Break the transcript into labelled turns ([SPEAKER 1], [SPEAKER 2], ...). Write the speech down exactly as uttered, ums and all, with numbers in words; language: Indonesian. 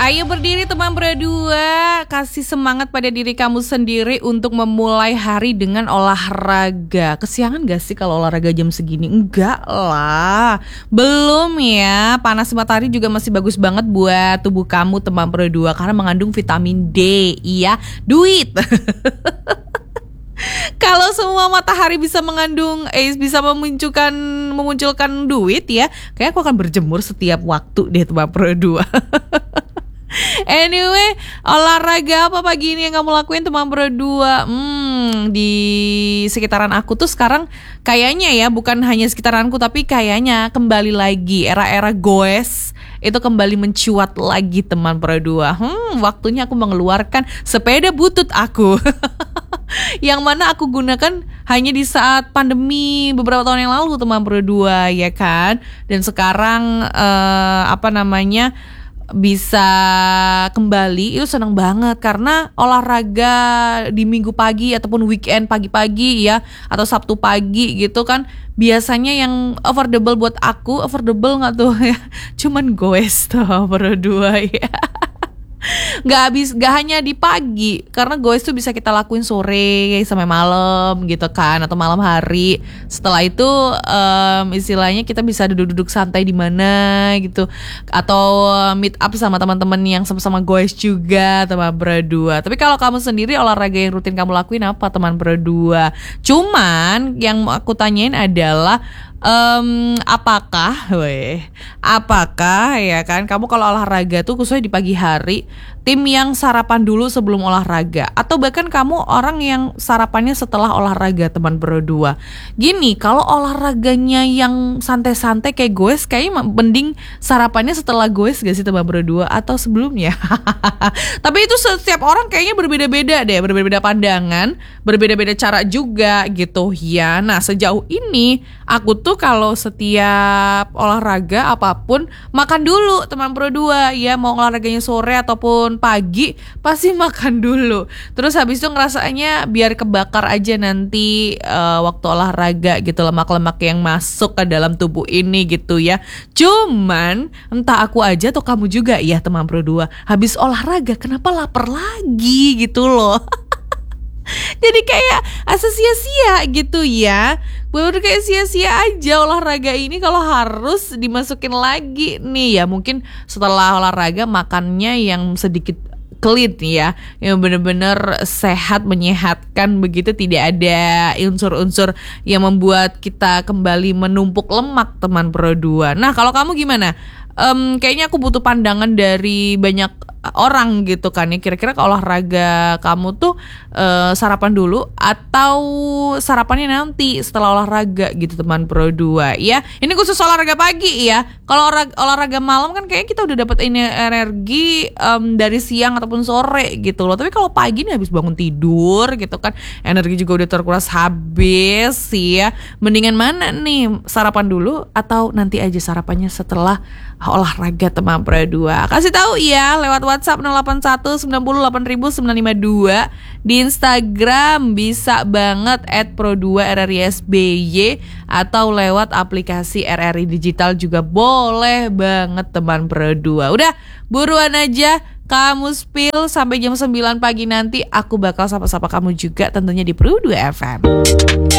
[SPEAKER 1] Ayo berdiri teman berdua, kasih semangat pada diri kamu sendiri untuk memulai hari dengan olahraga. Kesiangan gak sih kalau olahraga jam segini? Enggak lah, belum ya. Panas matahari juga masih bagus banget buat tubuh kamu teman berdua, karena mengandung vitamin D, iya, duit. Kalau semua matahari bisa mengandung, eh bisa memunculkan memunculkan duit ya, kayak aku akan berjemur setiap waktu deh teman berdua. Anyway, olahraga apa pagi ini yang kamu lakuin teman berdua? Hmm, di sekitaran aku tuh sekarang kayaknya ya, bukan hanya sekitaranku tapi kayaknya kembali lagi era-era goes itu kembali mencuat lagi teman berdua. Hmm, waktunya aku mengeluarkan sepeda butut aku. Yang mana aku gunakan hanya di saat pandemi beberapa tahun yang lalu teman berdua, ya kan? Dan sekarang eh, apa namanya bisa kembali, itu senang banget karena olahraga di minggu pagi ataupun weekend pagi-pagi ya, atau Sabtu pagi gitu kan, biasanya yang affordable buat aku, affordable nggak tuh ya, cuman goes tuh berdua ya. Gak habis, gak hanya di pagi, karena goes tuh bisa kita lakuin sore sampai malam gitu kan, atau malam hari. Setelah itu um, istilahnya kita bisa duduk-duduk santai di mana gitu, atau meet up sama teman-teman yang sama-sama goes juga teman berdua. Tapi kalau kamu sendiri olahraga yang rutin kamu lakuin apa teman berdua? Cuman yang aku tanyain adalah Um, apakah, weh, apakah ya kan kamu kalau olahraga tuh khususnya di pagi hari, tim yang sarapan dulu sebelum olahraga, atau bahkan kamu orang yang sarapannya setelah olahraga teman berdua? Gini, kalau olahraganya yang santai-santai kayak goes, kayaknya mending sarapannya setelah goes gak sih teman berdua, atau sebelumnya? Tapi itu setiap orang kayaknya berbeda-beda deh, berbeda-beda pandangan, berbeda-beda cara juga gitu ya. Nah sejauh ini aku tuh kalau setiap olahraga apapun makan dulu teman berdua ya, mau olahraganya sore ataupun pagi pasti makan dulu. Terus habis itu ngerasanya biar kebakar aja nanti uh, waktu olahraga gitu, lemak-lemak yang masuk ke dalam tubuh ini gitu ya. Cuman entah aku aja atau kamu juga ya teman berdua, habis olahraga kenapa lapar lagi gitu loh. Jadi kayak asa sia-sia gitu ya. Bener kayak sia-sia aja olahraga ini kalau harus dimasukin lagi nih ya. Mungkin setelah olahraga makannya yang sedikit clean ya, yang benar-benar sehat, menyehatkan begitu, tidak ada unsur-unsur yang membuat kita kembali menumpuk lemak teman berdua. Nah kalau kamu gimana? Um, kayaknya aku butuh pandangan dari banyak orang gitu kan ya. Kira-kira kalau olahraga kamu tuh uh, sarapan dulu atau sarapannya nanti setelah olahraga gitu teman berdua ya. Ini khusus olahraga pagi ya. Kalau olahraga, olahraga malam kan kayaknya kita udah dapat ini energi um, dari siang ataupun sore gitu loh. Tapi kalau pagi nih habis bangun tidur gitu kan, energi juga udah terkuras habis ya. Mendingan mana nih, sarapan dulu atau nanti aja sarapannya setelah olahraga teman berdua? Kasih tahu ya lewat WhatsApp nol delapan satu sembilan nol delapan sembilan lima dua. Di Instagram bisa banget at pro dua r r i s b y, atau lewat aplikasi R R I Digital juga boleh banget teman berdua. Udah buruan aja kamu spill, sampai jam sembilan pagi nanti aku bakal sapa-sapa kamu juga tentunya di Pro dua F M.